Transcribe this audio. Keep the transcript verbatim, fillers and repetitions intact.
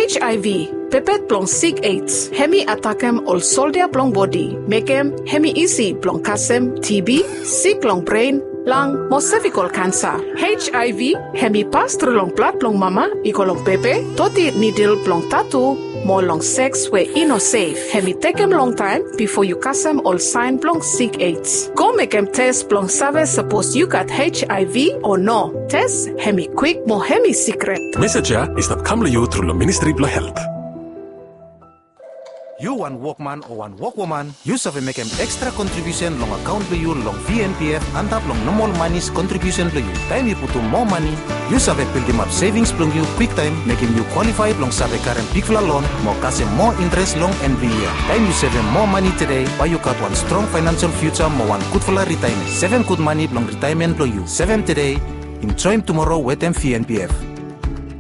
H I V, pepet plong sick AIDS, hemi atakem ol soldier plong body, mekem hemi easy plong kasem, T B, sick long brain, lang mo cervical cancer. H I V, hemi pass through long blood plong mama, ikolong pepe, toti needle plong tattoo, mo long sex we ino safe. Hemi takem long time before you kasem ol sign plong sick AIDS. Go mekem test plong save suppose you got H I V or no. Test hemi quick mo hemi secret. Message is that come to you through the Ministry of Health. You one workman or one workwoman, you have make an extra contribution long account to you long V N P F and tap long normal money's contribution to you. Time you put more money, you have build them up savings long you quick time, making you qualified long save current big loan, more cash more interest long every year. Time you save more money today, why you got one strong financial future, more one good for retirement. Seven good money long retirement long you. Seven today, enjoy tomorrow with M V N P F.